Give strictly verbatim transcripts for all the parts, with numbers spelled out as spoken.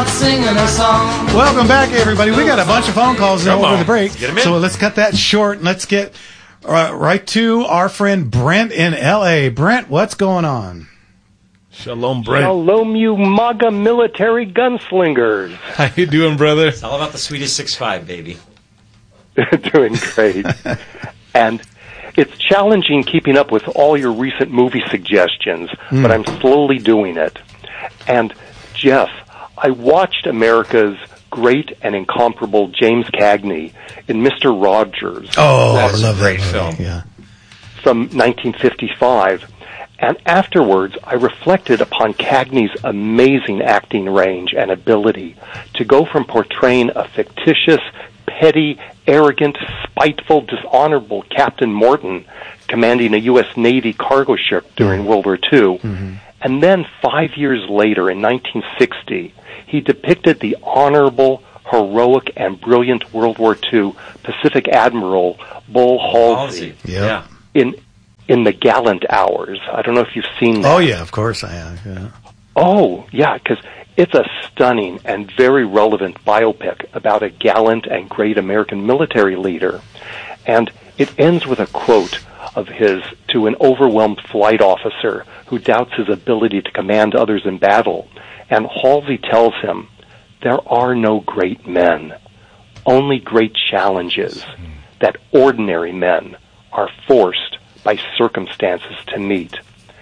out singing a song. Welcome back, everybody. We got a bunch of phone calls Come over on. the break. Get 'em in. So let's cut that short and let's get uh, right to our friend Brent in L A. Brent, what's going on? Shalom, Brent. Shalom, you MAGA military gunslingers. How you doing, brother? It's all about the Swedish six five, baby. Doing great. And it's challenging keeping up with all your recent movie suggestions, mm. but I'm slowly doing it. And, Jeff, I watched America's great and incomparable James Cagney in Mister Rogers. Oh, I love great that film. Yeah. From nineteen fifty-five. And afterwards, I reflected upon Cagney's amazing acting range and ability to go from portraying a fictitious, petty, arrogant, spiteful, dishonorable Captain Morton commanding a U S Navy cargo ship during World War Two, mm-hmm. and then five years later, in nineteen sixty, he depicted the honorable, heroic, and brilliant World War Two Pacific Admiral Bull Halsey. Halsey. Yeah. In in The Gallant Hours. I don't know if you've seen that. Oh, yeah, of course I have. Yeah. Oh, yeah, because it's a stunning and very relevant biopic about a gallant and great American military leader. And it ends with a quote of his to an overwhelmed flight officer who doubts his ability to command others in battle. And Halsey tells him, "There are no great men, only great challenges that ordinary men are forced by circumstances to meet."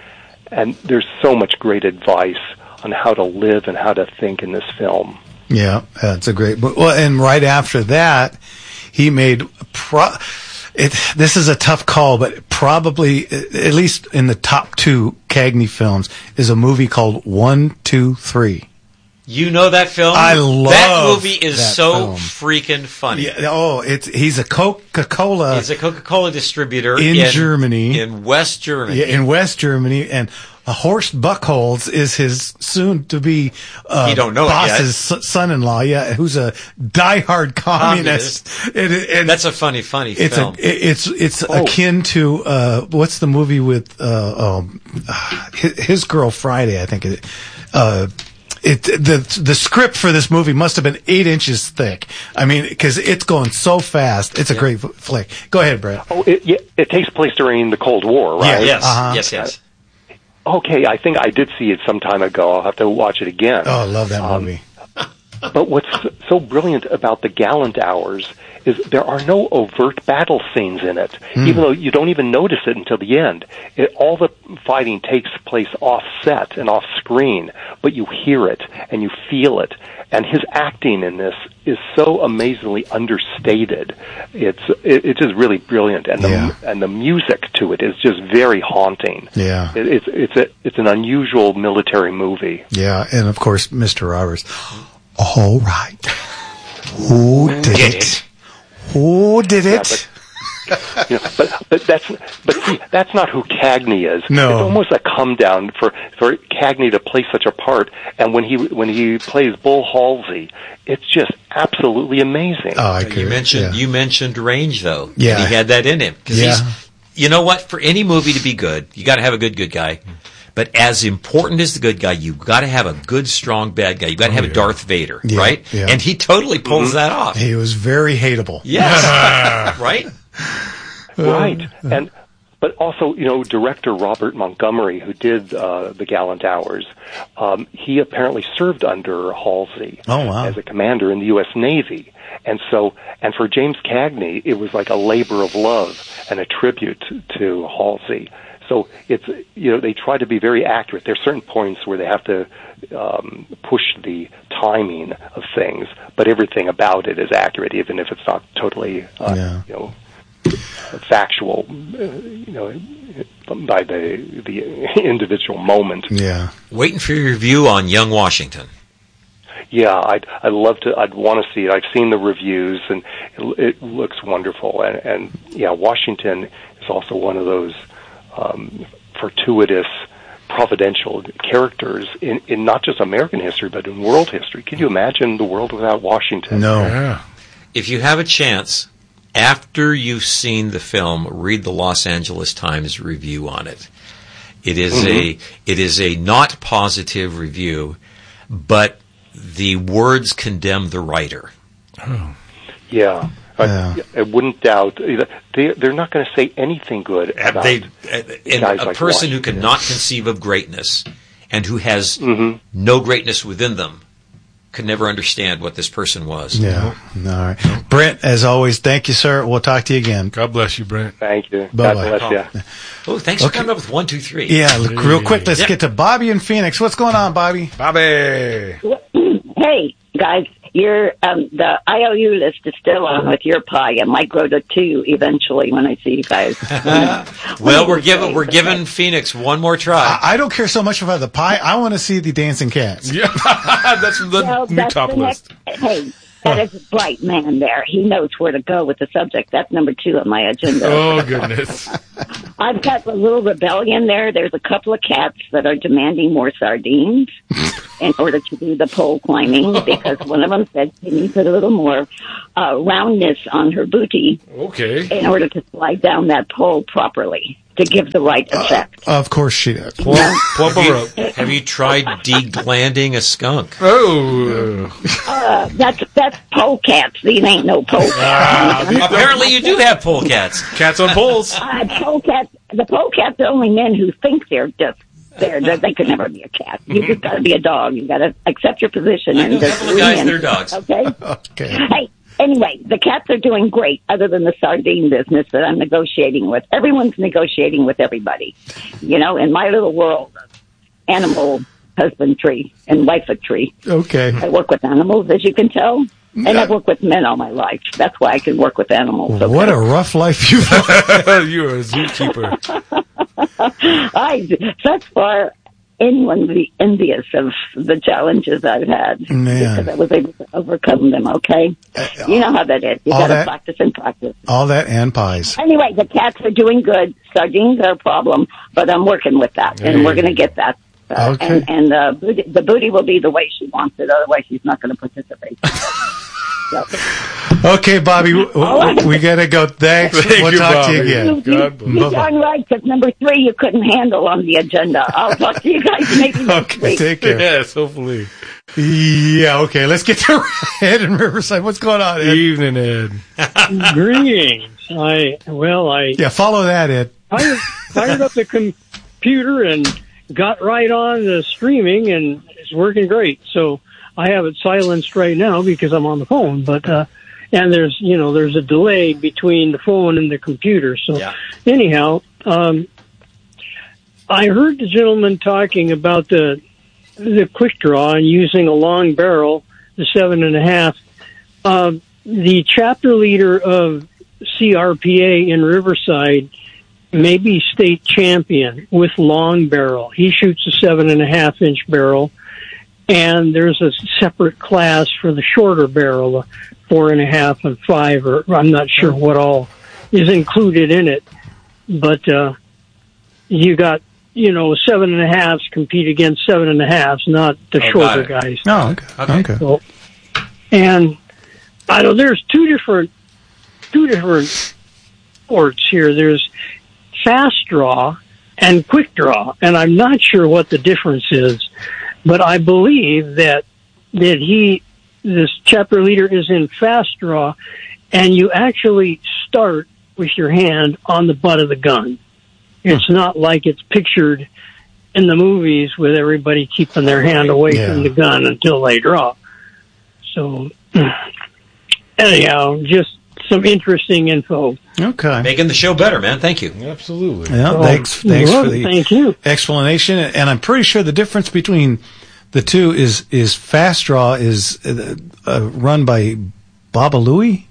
And there's so much great advice on how to live and how to think in this film. Yeah, that's a great book. Well, and right after that, he made pro- it. This is a tough call, but probably, at least in the top two Cagney films, is a movie called One, Two, Three. You know that film? I love that movie. Is that so film. freaking funny. Yeah, oh, it's he's a Coca-Cola. He's a Coca-Cola distributor in, in Germany, in West Germany. Yeah, in West Germany, and uh, Horst Buchholz is his soon-to-be uh, He don't know boss's it yet. son-in-law. Yeah, who's a diehard communist. Communist. And, and That's a funny, funny it's film. A, it's it's Oh. akin to uh, what's the movie with uh, um, uh, his, his Girl Friday? I think it. Uh, It the the script for this movie must have been eight inches thick. I mean, because it's going so fast. It's a Yeah. great f- flick. Go ahead, Brett. Oh, it, yeah, it takes place during the Cold War, right? yes, Uh-huh. yes, yes. Okay, I think I did see it some time ago. I'll have to watch it again. Oh, I love that Um, movie. But what's so brilliant about The Gallant Hours is there are no overt battle scenes in it, Mm. even though you don't even notice it until the end. It, all the fighting takes place off-set and off-screen, but you hear it and you feel it. And his acting in this is so amazingly understated. It's it, it's just really brilliant, and the Yeah. and the music to it is just very haunting. Yeah. It, it's it's a it's an unusual military movie. Yeah, and of course, Mister Roberts. All right. Who did Get it? it. Who did Yeah, it? but, you know, but but that's but see, that's not who Cagney is. No. It's almost a come down for for Cagney to play such a part, and when he when he plays Bull Halsey, it's just absolutely amazing. Oh, I You could. mentioned yeah. you mentioned range though. Yeah. And he had that in him because Yeah. he's. You know what? For any movie to be good, you got to have a good good guy. But as important as the good guy, you got to have a good, strong bad guy. You got to have a Darth Vader, Yeah, right? yeah. And he totally pulls that off. He was very hateable. Yes, right. Right, and but also, you know, director Robert Montgomery, who did uh, The Gallant Hours, um, he apparently served under Halsey Oh, wow. as a commander in the U S Navy. And so, and for James Cagney, it was like a labor of love and a tribute to Halsey. So it's, you know, they try to be very accurate. There's certain points where they have to um, push the timing of things, but everything about it is accurate, even if it's not totally, uh, Yeah. you know, factual, uh, you know, by the the individual moment. Yeah. Waiting for your review on Young Washington. Yeah, I'd I'd love to. I'd want to see it. I've seen the reviews, and it, it looks wonderful. And, and yeah, Washington is also one of those um, fortuitous, providential characters in, in not just American history, but in world history. Can you imagine the world without Washington? No. Yeah. If you have a chance, after you've seen the film, read the Los Angeles Times review on it. It is Mm-hmm. a it is a not positive review, but the words condemn the writer. Oh. Yeah. Yeah. I, I wouldn't doubt. They, they're not going to say anything good about They, and guys a like person who Washington. cannot conceive of greatness and who has Mm-hmm. no greatness within them could never understand what this person was. Yeah. All right. Brent, as always, thank you, sir. We'll talk to you again. God bless you, Brent. Thank you. Bye-bye. God bless you. Oh, thanks for Okay. coming up with one, two, three. Yeah, look, real quick, let's Yeah. get to Bobby in Phoenix. What's going on, Bobby? Bobby. Hey, guys, your um, the I O U list is still on with your pie. It might grow to two eventually when I see you guys. Well, we're giving we're giving Phoenix one more try. I, I don't care so much about the pie. I want to see the dancing cats. Yeah, that's the Well, new that's top the list. next, hey, that is a bright man there. He knows where to go with the subject. That's number two on my agenda. Oh, goodness. I've got a little rebellion there. There's a couple of cats that are demanding more sardines in order to do the pole climbing because one of them said she needs a little more uh, roundness on her booty Okay. in order to slide down that pole properly to give the right effect. Of course she does. Plump, plump her up. Have you tried deglanding a skunk? Oh. Uh, that's that's polecats. These ain't no polecats. Apparently, you do have polecats. Cats on poles. Uh, polecats. The polecats are only men who think they're just there. They they could never be a cat. You just got to be a dog. You got to accept your position I and know a just couple of guys, lean. they're dogs. Okay. Okay. Hey, anyway, the cats are doing great. Other than the sardine business that I'm negotiating with, everyone's negotiating with everybody. You know, in my little world of animal husbandry and wifery. Okay. I work with animals, as you can tell. And I've worked with men all my life. That's why I can work with animals. Okay? What a rough life you've had. You're a zookeeper. I, thus far, anyone would be envious of the challenges I've had. Man. Because I was able to overcome them, okay? You know how that is. You all got to that- practice and practice. All that and pies. Anyway, the cats are doing good. Sardines are a problem, but I'm working with that, and Hey. we're going to get that. Uh, Okay. And, and the, booty, the booty will be the way she wants it. Otherwise, she's not going to participate. So, Okay, Bobby, w- w- we got to go. Thanks. Thank we'll you, talk to you Bobby. again. you, you, God bless. you're darn right, because number three you couldn't handle on the agenda. I'll talk to you guys maybe next Okay, week. take care. Yes, hopefully. Yeah, okay, let's get to Ed in Riverside. What's going on, Ed? Evening, Ed. Greetings. I well, I Yeah, follow that, Ed. fired, fired up the computer and got right on the streaming, and it's working great. So I have it silenced right now because I'm on the phone. But uh, and there's you know there's a delay between the phone and the computer. So Yeah. anyhow, um, I heard the gentleman talking about the the quick draw and using a long barrel, the seven and a half. Uh, the chapter leader of C R P A in Riverside may be state champion with long barrel. He shoots a seven and a half inch barrel, and there's a separate class for the shorter barrel, a four and a half and five, or I'm not sure what all is included in it. But uh, you got, you know, seven and a halves compete against seven and a halves, not the Oh, shorter got guys. Oh, okay. Okay. Okay. So, and I know there's two different two different sports here. There's fast draw and quick draw, and I'm not sure what the difference is, but I believe that that he, this chapter leader, is in fast draw, and you actually start with your hand on the butt of the gun. It's not like it's pictured in the movies with everybody keeping their hand away Yeah. from the gun until they draw. So, anyhow, just some interesting info. Okay. Making the show better, man. Thank you. Absolutely. Yeah, So, thanks, thanks well, for the Thank you. explanation. And I'm pretty sure the difference between the two is is fast draw is uh, uh, run by Baba Louie.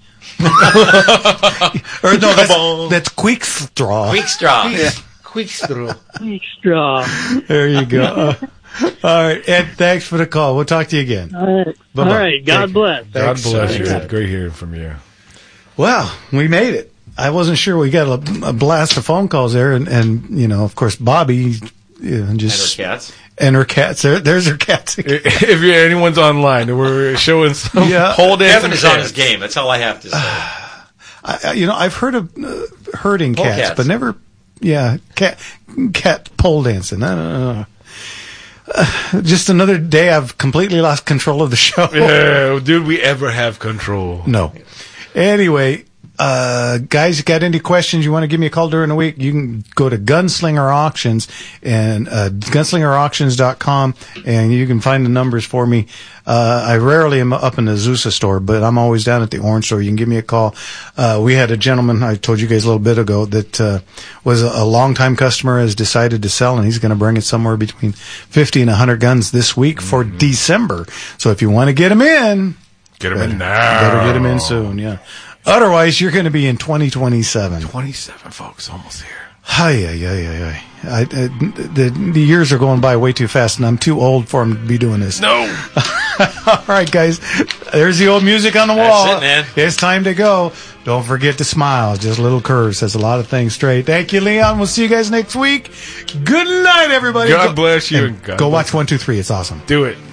or no, that's, that's quick straw. Quick straw. Quick straw. Extra. There you go. Uh, all right, Ed. Thanks for the call. We'll talk to you again. All right. Bye-bye. All right. God Take- bless. God Thanks, bless sir. you, Ed. Great hearing from you. Well, we made it. I wasn't sure. We got a, a blast of phone calls there, and, and you know, of course, Bobby, you know, just And her cats. and her cats. There, there's her cats. If you're, anyone's online, we're showing some Yeah. pole dancing Evan is on cats. his game. That's all I have to say. I, I- you know, I've heard of uh, herding cats, Polecats. but never, yeah, cat cat pole dancing. I don't know. Uh, just another day I've completely lost control of the show. Yeah, did we ever have control? No. Anyway, uh, guys, you got any questions you want to give me a call during the week, you can go to Gunslinger Auctions and uh, gunslinger auctions dot com, and you can find the numbers for me. Uh, I rarely am up in the Azusa store, but I'm always down at the Orange store. You can give me a call. Uh, we had a gentleman, I told you guys a little bit ago, that uh, was a, a longtime customer, has decided to sell, and he's going to bring it somewhere between fifty and one hundred guns this week for mm-hmm. December. So if you want to get them in, get them better, in now. Better get them in soon, yeah. Otherwise, you're going to be in twenty twenty-seven. twenty-seven, folks, almost here. Hi, yeah, yeah, yeah, yeah. I, I, the, the years are going by way too fast, and I'm too old for them to be doing this. No. All right, guys. There's the old music on the wall. That's it, man. It's time to go. Don't forget to smile. Just a little curve says a lot of things straight. Thank you, Leon. We'll see you guys next week. Good night, everybody. God go, bless you. And and God go bless watch one, two, three. It's awesome. Do it.